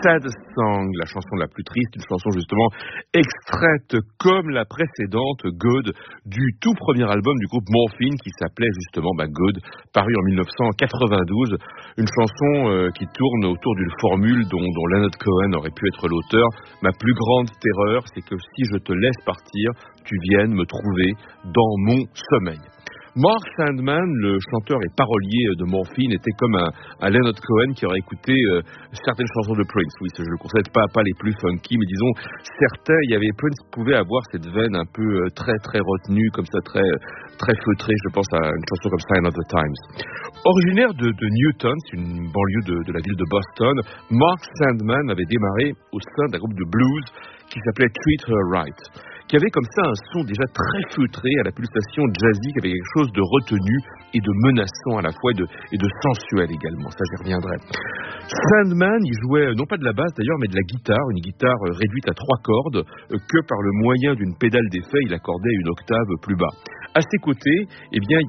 Saddest Song, la chanson la plus triste, une chanson justement extraite comme la précédente, Good, du tout premier album du groupe Morphine qui s'appelait justement Good, paru en 1992. Une chanson qui tourne autour d'une formule dont Leonard Cohen aurait pu être l'auteur. Ma plus grande terreur, c'est que si je te laisse partir, tu viennes me trouver dans mon sommeil. Mark Sandman, le chanteur et parolier de Morphine, était comme un Leonard Cohen qui aurait écouté certaines chansons de Prince. Oui, je le conseille, pas les plus funky, mais disons, Prince pouvait avoir cette veine un peu très très retenue, comme ça, très feutrée. Je pense à une chanson comme Sign of the Times. Originaire de Newton, c'est une banlieue de la ville de Boston, Mark Sandman avait démarré au sein d'un groupe de blues qui s'appelait Treat Her Right, qui avait comme ça un son déjà très feutré à la pulsation jazzy, qui avait quelque chose de retenu et de menaçant à la fois et de sensuel également. Ça, j'y reviendrai. Sandman, il jouait non pas de la basse d'ailleurs, mais de la guitare, une guitare réduite à 3 cordes, que par le moyen d'une pédale d'effet, il accordait une octave plus bas. À ses côtés, eh bien,